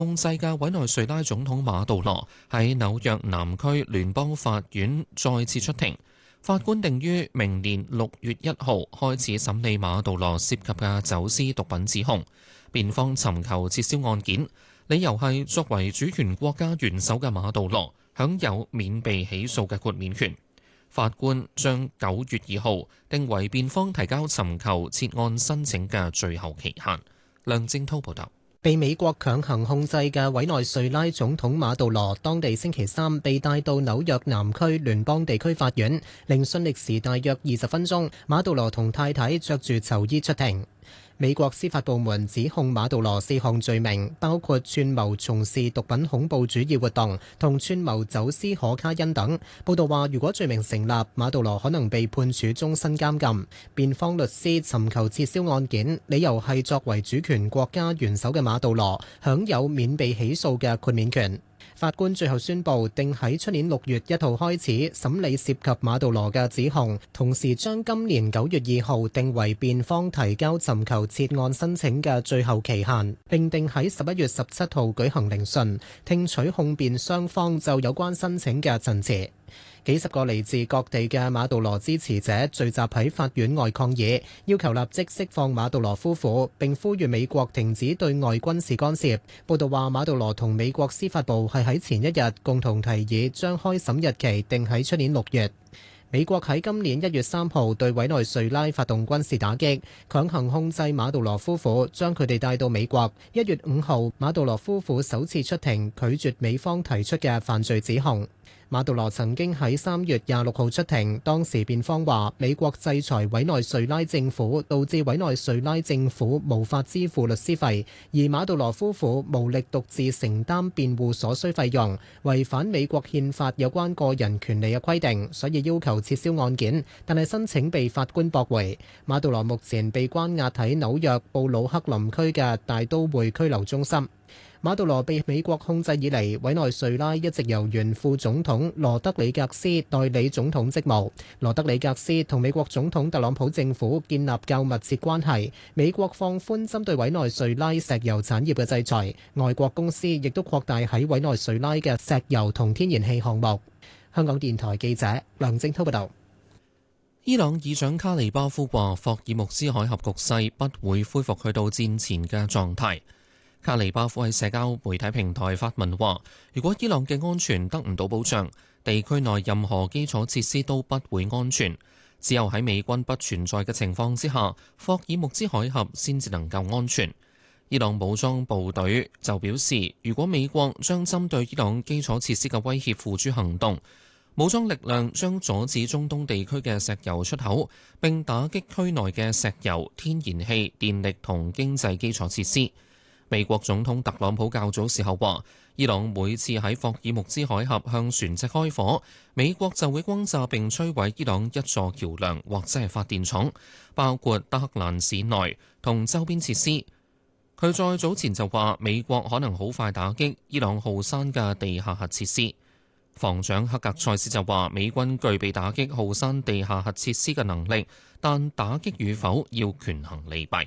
控制嘅委內瑞拉總統馬杜羅喺紐約南區聯邦法院再次出庭，法官定於明年6月1號開始審理馬杜羅涉及嘅走私毒品指控。辯方尋求撤銷案件，理由係作為主權國家元首嘅馬杜羅享有免被起訴嘅豁免權。法官將9月2號定為辯方提交尋求撤案申請嘅最後期限。梁正滔報導。 被美國強行控制嘅委內瑞拉總統馬杜羅，當地星期三被帶到紐約南區聯邦地區法院，聆訊歷時大約20分鐘。馬杜羅同太太着住囚衣出庭。美國司法部門指控馬杜羅4項罪名，包括串謀從事毒品恐怖主義活動同串謀走私可卡因等。報道話，如果罪名成立，馬杜羅可能被判處終身監禁。辯方律師尋求撤銷案件，理由係作為主權國家元首嘅馬杜羅享有免被起訴嘅豁免權。法官最後宣布，定喺出年6月1號開始審理涉及馬杜羅嘅指控，同時將今年9月2號定為辯方提交尋求撤案申請嘅最後期限，並定喺11月17號舉行聆訊，聽取控辯雙方就有關申請嘅陳詞。幾十個嚟自各地嘅馬杜羅支持者聚集喺法院外抗議，要求立即釋放馬杜羅夫婦，並呼籲美國停止對外軍事干涉。報道話，馬杜羅同美國司法部係喺前一日共同提議將開審日期定喺出年6月。美國喺今年1月3號對委內瑞拉發動軍事打擊，強行控制馬杜羅夫婦，將佢哋帶到美國。1月5號，馬杜羅夫婦首次出庭，拒絕美方提出嘅犯罪指控。馬杜羅曾經喺3月26號出庭，當時辯方話美國制裁委內瑞拉政府，導致委內瑞拉政府無法支付律師費，而馬杜羅夫婦無力獨自承擔辯護所需費用，違反美國憲法有關個人權利嘅規定，所以要求撤銷案件，但係申請被法官駁回。馬杜羅目前被關押喺紐約布魯克林區嘅大都會拘留中心。馬杜羅被美國控制以嚟，委內瑞拉一直由原副總統羅德里格斯代理總統職務。羅德里格斯同美國總統特朗普政府建立較密切關係。美國放寬針對委內瑞拉石油產業嘅制裁，外國公司亦都擴大喺委內瑞拉嘅石油同天然氣項目。香港電台記者梁正滔報道。 伊朗議長卡利巴夫話，霍爾木茲海峽局勢不會恢復去到戰前嘅狀態。卡利巴夫喺社交媒體平台發文話，如果伊朗嘅安全得唔到保障，地區內任何基礎設施都不會安全。只有喺美軍不存在嘅情況之下，霍爾木茲海峽先至能夠安全。伊朗武裝部隊就表示，如果美國將針對伊朗基礎設施嘅威脅付諸行動，武裝力量將阻止中東地區嘅石油出口，並打擊區內嘅石油、天然氣、電力同經濟基礎設施。美國總統特朗普較早時候話，伊朗每次喺霍爾木茲海峽向船隻開火，美國就會轟炸並摧毀伊朗一座橋梁或者係發電廠，包括德黑蘭市內同周邊設施。佢在早前就話，美國可能好快打擊伊朗浩山嘅地下核設施。防長克格塞斯就話，美軍具備打擊浩山地下核設施嘅能力，但打擊與否要權衡利弊。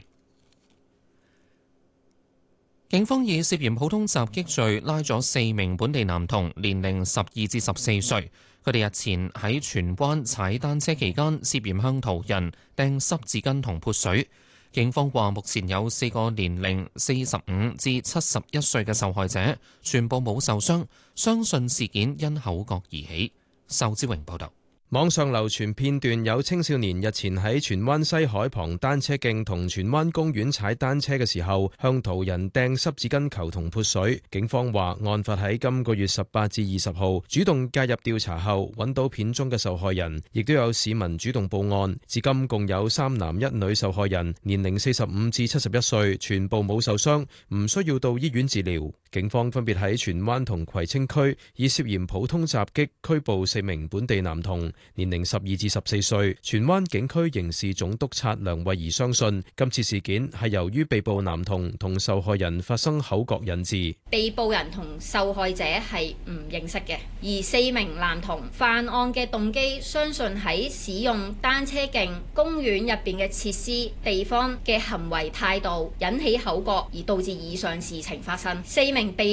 警方以涉嫌普通襲擊罪拉咗4名本地男童，年齡12至14歲。佢哋日前喺荃灣踩單車期間，涉嫌向途人掟濕紙巾同潑水。警方話，目前有4個年齡45至71歲嘅受害者，全部冇受傷，相信事件因口角而起。仇志榮報導。 網上流傳片段，有青少年日前喺荃灣西海旁單車徑同荃灣公園踩單車嘅時候，向途人掟濕紙巾球同潑水。警方話，案發喺今個月18至20號，主動介入調查後，揾到片中嘅受害人，亦都有市民主動報案。至今共有3男1女受害人，年齡45至71歲，全部冇受傷，唔需要到醫院治療。警方分別喺荃灣同葵青區以涉嫌普通襲擊拘捕4名本地男童。 年齡12至14歲。荃灣警區刑事總督察梁慧儀相信，今次事件係由於被捕男童同受害人發生口角引致。 被捕人同受害者係唔認識嘅，而4名男童犯案嘅動機，相信喺使用單車徑、公園入邊嘅設施地方嘅行為態度引起口角，而導致以上事情發生。4名被